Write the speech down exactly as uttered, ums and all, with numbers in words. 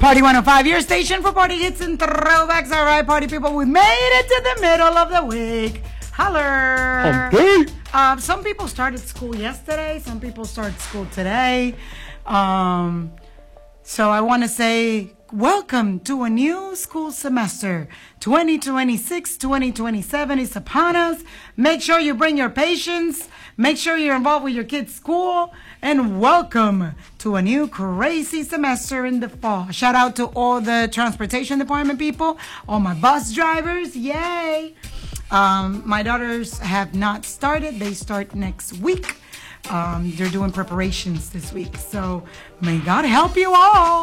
Party one oh five, your station for party hits and throwbacks. All right, party people, we made it to the middle of the week. Holler. Okay. Um, some people started school yesterday. Some people started school today. Um, so I want to say welcome to a new school semester. twenty twenty-six, twenty twenty-seven is upon us. Make sure you bring your patients. Make sure you're involved with your kids' school. And welcome to a new crazy semester in the fall. Shout out to all the transportation department people, all my bus drivers. Yay! Um, my daughters have not started. They start next week. Um, they're doing preparations this week. So may God help you all.